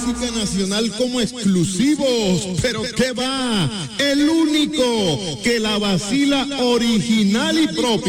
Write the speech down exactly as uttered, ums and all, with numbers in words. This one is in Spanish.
música nacional como exclusivos. Pero ¿qué va? El único que la vacila original y propia.